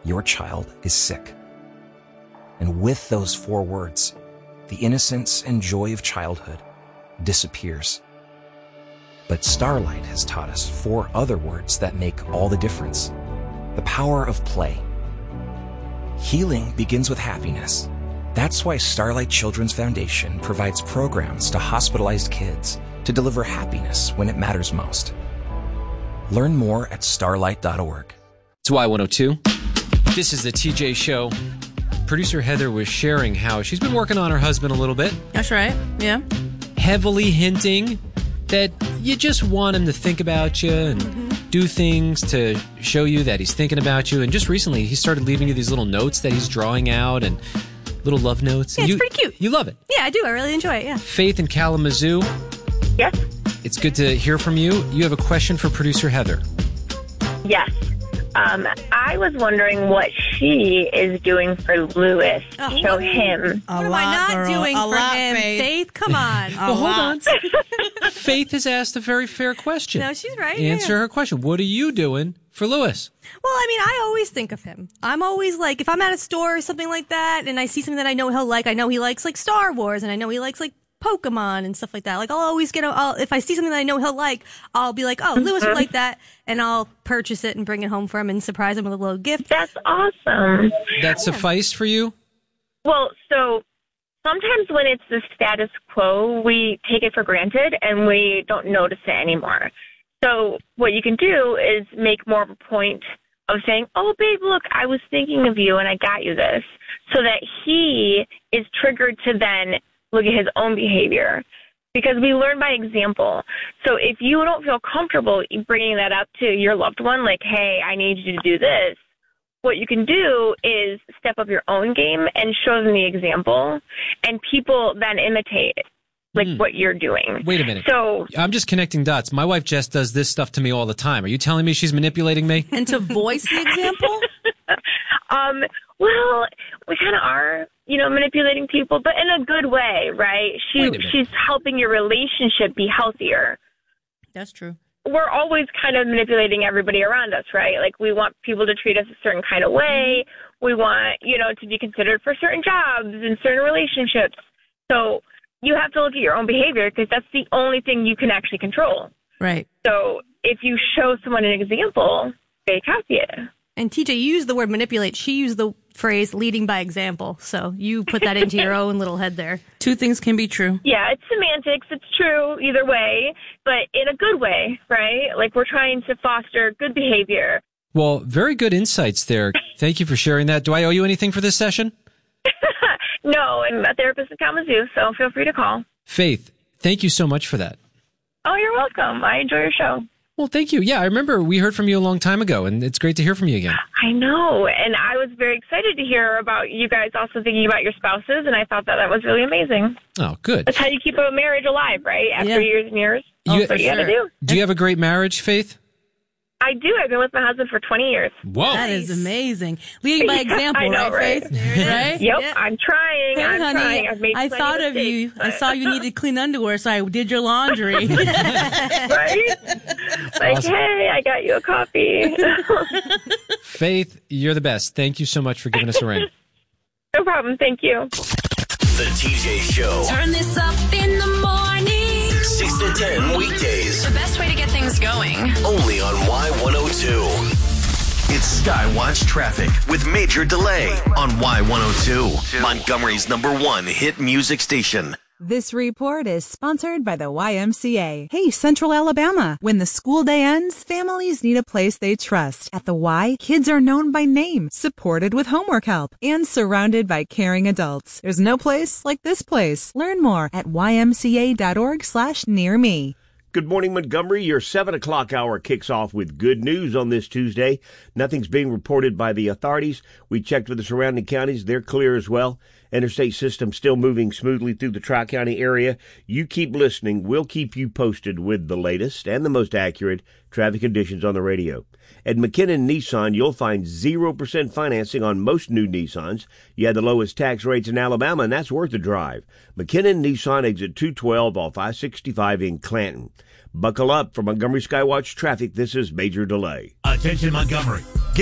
your child is sick. And with those 4 words, the innocence and joy of childhood disappears. But Starlight has taught us 4 other words that make all the difference. The power of play. Healing begins with happiness. That's why Starlight Children's Foundation provides programs to hospitalized kids to deliver happiness when it matters most. Learn more at starlight.org. It's Y102. This is the TJ Show. Producer Heather was sharing how she's been working on her husband a little bit. That's right, yeah. Heavily hinting that you just want him to think about you and do things to show you that he's thinking about you. And just recently, he started leaving you these little notes that he's drawing out and little love notes. Yeah, it's pretty cute. You love it. Yeah, I do. I really enjoy it, yeah. Faith in Kalamazoo. Yes. It's good to hear from you. You have a question for producer Heather. Yes. I was wondering what she is doing for Lewis. Show him. What am I not doing for him, Faith? Come on. Well, hold on. Faith has asked a very fair question. No, she's right. Answer her question. What are you doing for Lewis? Well, I mean, I always think of him. I'm always like, if I'm at a store or something like that, and I see something that I know he'll like, I know he likes like Star Wars, and I know he likes like Pokemon and stuff like that. Like, I'll always if I see something that I know he'll like, I'll be like, oh, Lewis would like that, and I'll purchase it and bring it home for him and surprise him with a little gift. That's awesome. That sufficed for you? Well, so sometimes when it's the status quo, we take it for granted and we don't notice it anymore. So what you can do is make more of a point of saying, oh, babe, look, I was thinking of you and I got you this, so that he is triggered to then look at his own behavior, because we learn by example. So if you don't feel comfortable bringing that up to your loved one, like, hey, I need you to do this, what you can do is step up your own game and show them the example, and people then imitate what you're doing. Wait a minute. So I'm just connecting dots. My wife Jess does this stuff to me all the time. Are you telling me she's manipulating me? And to voice the example? Well, we kind of are, manipulating people, but in a good way, right? She's helping your relationship be healthier. That's true. We're always kind of manipulating everybody around us, right? Like, we want people to treat us a certain kind of way. We want, to be considered for certain jobs and certain relationships. So you have to look at your own behavior, because that's the only thing you can actually control. Right. So if you show someone an example, they copy it. And TJ, you used the word manipulate. She used the phrase leading by example. So you put that into your own little head there. Two things can be true. Yeah, it's semantics. It's true either way, but in a good way, right? Like, we're trying to foster good behavior. Well, very good insights there. Thank you for sharing that. Do I owe you anything for this session? No, I'm a therapist in Kalamazoo, so feel free to call. Faith, thank you so much for that. Oh, you're welcome. I enjoy your show. Well, thank you. Yeah, I remember we heard from you a long time ago, and it's great to hear from you again. I know, and I was very excited to hear about you guys also thinking about your spouses, and I thought that was really amazing. Oh, good. That's how you keep a marriage alive, right? After years and years. That's what you got to do. Do you have a great marriage, Faith? I do. I've been with my husband for 20 years. Whoa. That is amazing. Leading by example, I know, right, right? Faith? Right? Yep, I'm trying. Hey, I'm honey, trying. I've made I thought of mistakes, you. but... I saw you needed clean underwear, so I did your laundry. Right? Like, awesome. Hey, I got you a coffee. Faith, you're the best. Thank you so much for giving us a ring. No problem. Thank you. The TJ Show. Turn this up in the morning. 6 to 10 weekdays. The best way to get things going. Only on Y102. It's Skywatch Traffic with Major Delay on Y102. Montgomery's #1 hit music station. This report is sponsored by the YMCA. Hey, Central Alabama. When the school day ends, families need a place they trust. At the Y, kids are known by name, supported with homework help, and surrounded by caring adults. There's no place like this place. Learn more at ymca.org/nearme. Good morning, Montgomery. Your 7 o'clock hour kicks off with good news on this Tuesday. Nothing's being reported by the authorities. We checked with the surrounding counties. They're clear as well. Interstate system still moving smoothly through the Tri-County area. You keep listening. We'll keep you posted with the latest and the most accurate traffic conditions on the radio. At McKinnon Nissan, you'll find 0% financing on most new Nissans. You have the lowest tax rates in Alabama, and that's worth a drive. McKinnon Nissan, exit 212 off I-65 in Clanton. Buckle up for Montgomery Skywatch traffic. This is Major Delay. Attention Montgomery.